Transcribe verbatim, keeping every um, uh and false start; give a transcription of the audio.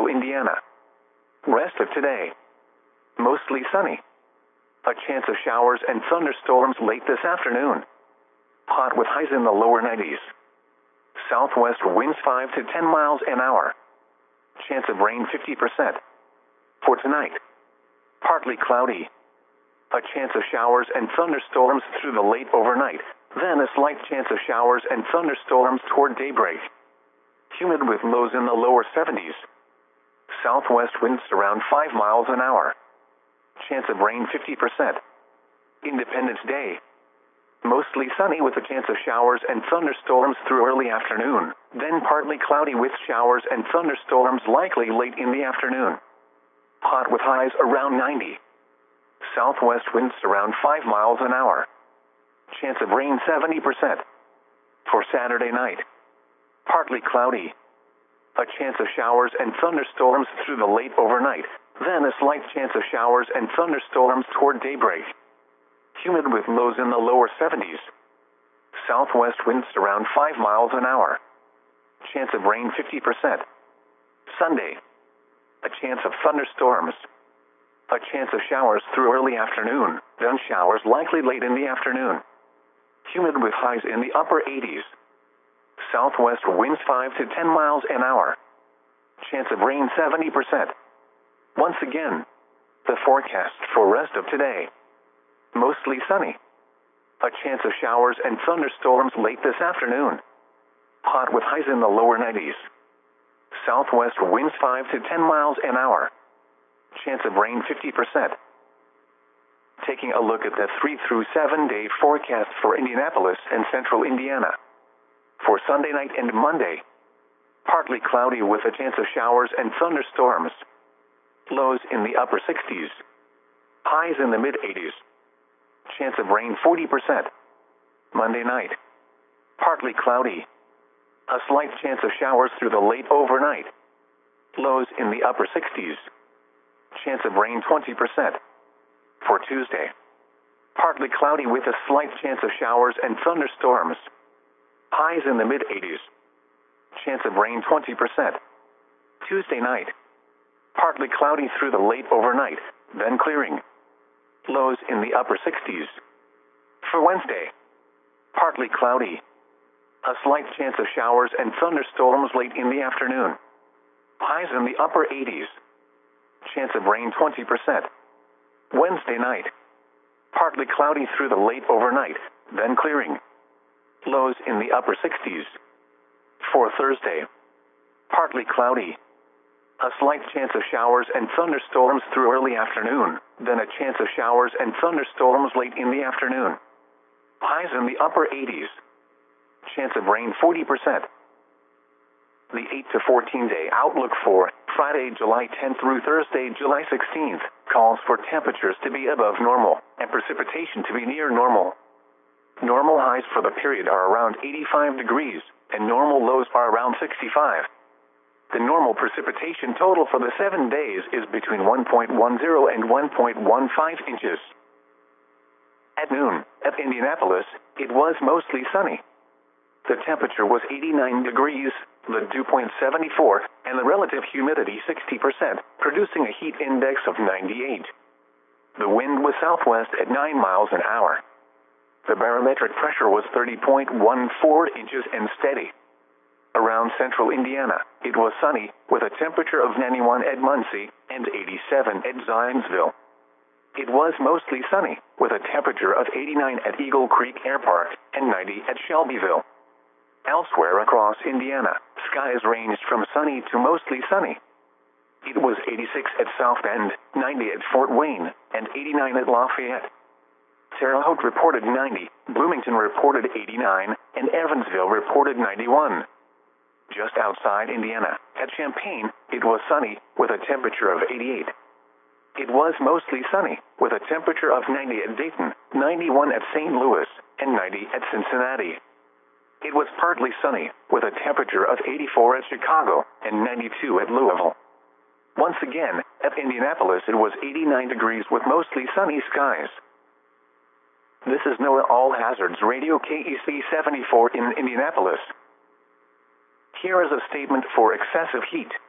central Indiana. Rest of today. Mostly sunny. A chance of showers and thunderstorms late this afternoon. Hot with highs in the lower nineties. Southwest winds five to ten miles an hour. Chance of rain fifty percent. For tonight. Partly cloudy. A chance of showers and thunderstorms through the late overnight, then a slight chance of showers and thunderstorms toward daybreak. Humid with lows in the lower seventies. Southwest winds around five miles an hour. Chance of rain fifty percent. Independence Day. Mostly sunny with a chance of showers and thunderstorms through early afternoon, then partly cloudy with showers and thunderstorms likely late in the afternoon. Hot with highs around ninety. Southwest winds around five miles an hour. Chance of rain seventy percent. For Saturday night. Partly cloudy. A chance of showers and thunderstorms through the late overnight, then a slight chance of showers and thunderstorms toward daybreak. Humid with lows in the lower seventies. Southwest winds around five miles an hour. Chance of rain fifty percent. Sunday. A chance of thunderstorms. A chance of showers through early afternoon, then showers likely late in the afternoon. Humid with highs in the upper eighties. Southwest winds five to ten miles an hour. Chance of rain seventy percent. Once again, the forecast for rest of today. Mostly sunny. A chance of showers and thunderstorms late this afternoon. Hot with highs in the lower nineties. Southwest winds five to ten miles an hour. Chance of rain fifty percent. Taking a look at the three through seven day forecast for Indianapolis and central Indiana. For Sunday night and Monday. Partly cloudy with a chance of showers and thunderstorms. Lows in the upper sixties. Highs in the mid eighties. Chance of rain forty percent. Monday night. Partly cloudy. A slight chance of showers through the late overnight. Lows in the upper sixties. Chance of rain twenty percent. For Tuesday. Partly cloudy with a slight chance of showers and thunderstorms. Highs in the mid eighties. Chance of rain twenty percent. Tuesday night. Partly cloudy through the late overnight, then clearing. Lows in the upper sixties. For Wednesday. Partly cloudy. A slight chance of showers and thunderstorms late in the afternoon. Highs in the upper eighties. Chance of rain twenty percent. Wednesday night. Partly cloudy through the late overnight, then clearing. Lows in the upper sixties. For Thursday. Partly cloudy. A slight chance of showers and thunderstorms through early afternoon, then a chance of showers and thunderstorms late in the afternoon. Highs in the upper eighties. Chance of rain forty percent. The eight to fourteen day outlook for Friday, July tenth through Thursday, July sixteenth, calls for temperatures to be above normal and precipitation to be near normal. Normal highs for the period are around eighty-five degrees, and normal lows are around sixty-five. The normal precipitation total for the seven days is between one point one zero and one point one five inches. At noon, at Indianapolis, it was mostly sunny. The temperature was eighty-nine degrees, the dew point seventy-four, and the relative humidity sixty percent, producing a heat index of ninety-eight. The wind was southwest at nine miles an hour. The barometric pressure was thirty point one four inches and steady. Around central Indiana, it was sunny, with a temperature of ninety-one at Muncie and eighty-seven at Zionsville. It was mostly sunny, with a temperature of eighty-nine at Eagle Creek Air Park and ninety at Shelbyville. Elsewhere across Indiana, skies ranged from sunny to mostly sunny. It was eighty-six at South Bend, ninety at Fort Wayne, and eighty-nine at Lafayette. Terre Haute reported ninety, Bloomington reported eighty-nine, and Evansville reported ninety-one. Just outside Indiana, at Champaign, it was sunny, with a temperature of eighty-eight. It was mostly sunny, with a temperature of ninety at Dayton, ninety-one at Saint Louis, and ninety at Cincinnati. It was partly sunny, with a temperature of eighty-four at Chicago, and ninety-two at Louisville. Once again, at Indianapolis it was eighty-nine degrees with mostly sunny skies. This is NOAA All Hazards Radio K E C seventy-four in Indianapolis. Here is a statement for excessive heat.